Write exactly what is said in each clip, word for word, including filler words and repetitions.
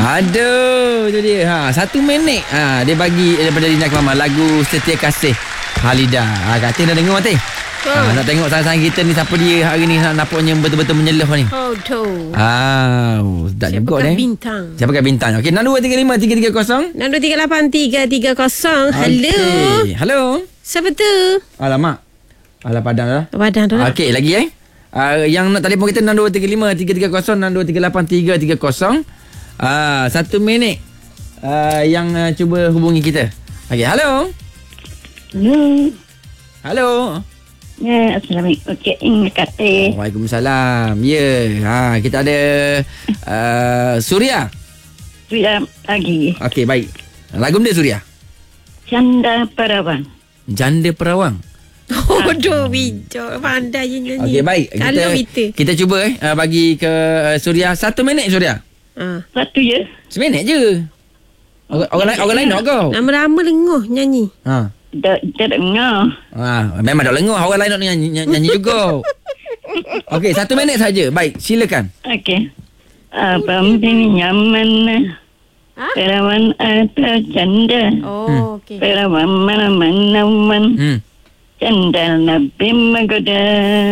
Aduh, tu dia. Ha, satu minit. Ha, dia bagi daripada Lina Kemama lagu Setia Kasih Halida. Ha, Kak Tin dah dengar Tin? Ha, nak tengok sasaran kita ni siapa dia hari ni nampaknya betul-betul menyeluh ni. Oh, tu. Ah, dah juga ni. Bintang. Siapa kat bintang? Okey, enam dua tiga lima tiga tiga kosong. enam dua tiga lapan tiga tiga kosong. Hello. Okay. Hello. Siapa tu? Alamak. Alah padang dah. Padang tu. Okey, lagi eh. Uh, yang nak telefon kita enam dua tiga lima tiga tiga kosong enam dua tiga lapan tiga tiga kosong. Ah, satu minit. Uh, yang uh, cuba hubungi kita. Okey, hello. Hello. Hello. Ya, Assalamualaikum. Cik Ing kata. Waalaikumsalam. Ya, yeah. Ha, kita ada uh, Suria. Sudah pagi. Okey, baik. Lagu dia Suria. Janda Perawang. Janda Perawang. Oh, doh bijak. Pandai je nyanyi. Okey, baik. Kalau Kita kita. kita cuba eh uh, bagi ke uh, Suria satu minit Suria. Ha. Satu je. Seminit je. Orang, orang lain orang lain nak kau. Lama-lama lenguh nyanyi. Ha. Tak dengar. Ha, memang dah lengah orang lain nak nyanyi, nyanyi juga. Okey, satu minit saja. Baik, silakan. Okey. Abang ini nyaman. Ha? Perawan atau janda. Oh, okey. Perawan mana-mana man. Hmm. Janda Nabi menggoda.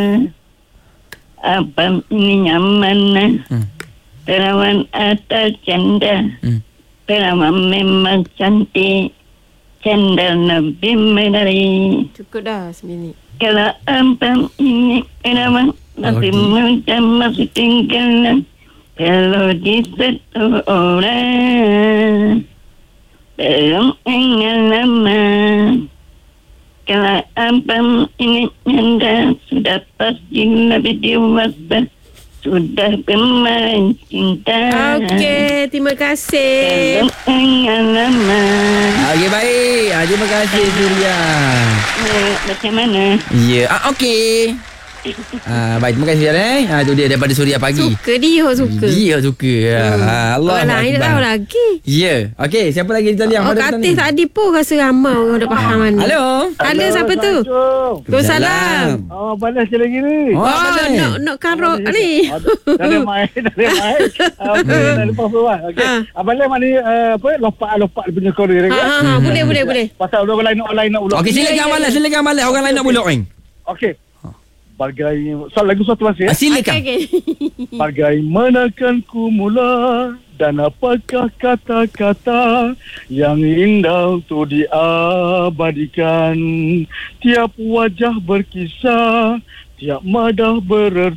Abang ini nyaman. Hmm. Perawan atau janda. Hmm. Perawan memang cantik. Janda Nabi medali. Cukup dah seminit. Kalau abang ini perawan masih muda masih tinggal. Kalau di satu orang belum ingat lama. Kalau abang ini janda sudah pasti lebih dewasa. Sudah bermain cinta. Okey, terima kasih. Belum ingat lama. Okey, baik. Ha, terima kasih Suria. Eh, Macam mana? Ya, ah, okey. Ah, baik, terima kasih eh. Ah, tu dia daripada Suria pagi. Suka dia, suka. Dia suka. Hmm. Ah, Allah. Orang lain tak tahu lagi. Ya. Okey, siapa lagi di talian? Oh, Katis tadi pun rasa ramai orang dah faham ni. Halo. Halo, siapa tu? Waalaikumsalam. Oh, balas je lagi ni. Oh, Oh, balas. nak nak karok ni. Dah ada main, dah ada main. Okey, dah lepas peluang. Okey. Ha. Abang Lam ni uh, apa lompat-lompat dia punya korea Ha, kan? ha, ha, boleh, boleh, boleh. Pasal orang lain nak orang lain nak ulang. Okey, silakan balas, silakan balas. Orang lain nak buluk ring. Okey. Bagai soal lagu satu masih. Ah, silakan. Okey, okey. Bagaimanakah ku mula dan apakah kata-kata yang indah untuk diabadikan. Tiap wajah berkisah, tiap madah bererti.